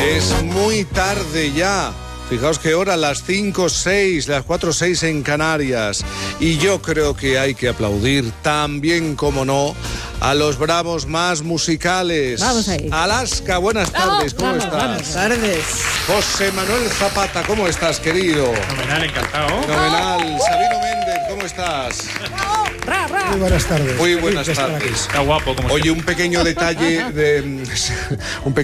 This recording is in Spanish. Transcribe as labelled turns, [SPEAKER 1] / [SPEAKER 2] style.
[SPEAKER 1] Es muy tarde ya. Fijaos qué hora, las 5:06, las 4:06 en Canarias. Y yo creo que hay que aplaudir también, como no, a los bravos más musicales.
[SPEAKER 2] Vamos ahí.
[SPEAKER 1] Alaska, buenas tardes, ¿cómo estás?
[SPEAKER 2] Buenas tardes.
[SPEAKER 1] José Manuel Zapata, ¿cómo estás, querido?
[SPEAKER 3] Fenomenal, encantado.
[SPEAKER 1] Fenomenal. Sabino Méndez, ¿cómo estás?
[SPEAKER 4] Muy buenas tardes.
[SPEAKER 1] Muy buenas
[SPEAKER 4] Feliz de estar
[SPEAKER 1] tardes.
[SPEAKER 3] Está guapo, como
[SPEAKER 1] Oye, un pequeño detalle de...